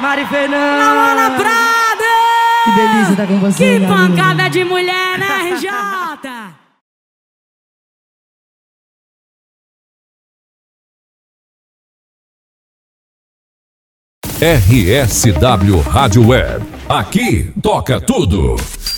Mari Fernanda. Laura Prada. Que delícia estar com você. Que pancada de mulher, né, RJ? RSW Rádio Web. Aqui toca tudo.